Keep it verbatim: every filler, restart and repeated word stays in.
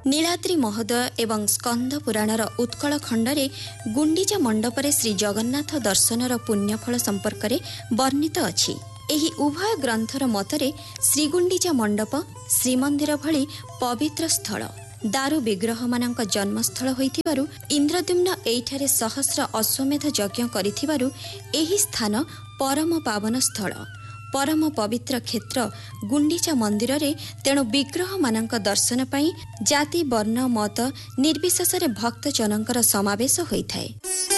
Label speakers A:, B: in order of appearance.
A: नीलाद्री महोदय एवं स्कंद पुराणर उत्कल खंडरे गुंडीचा मंडपरे श्री जगन्नाथ दर्शनर पुण्यफल संपर्क में वर्णित अछि। एही उभय ग्रंथर मतरे श्रीगुंडीचा मंडप श्रीमंदिर भली पवित्र स्थल दारु विग्रह मानक जन्मस्थल होइथिबारु इंद्रद्युम्न एइठारे सहस्र अश्वमेध यज्ञ करिथिबारु एही स्थान परम पावन स्थल परम पवित्र क्षेत्र गुंडीचा मंदिर रे तेणु विग्रह मानक दर्शन पाई जाति वर्ण मत निर्विशेष भक्त जनकर समावेश होइथाय।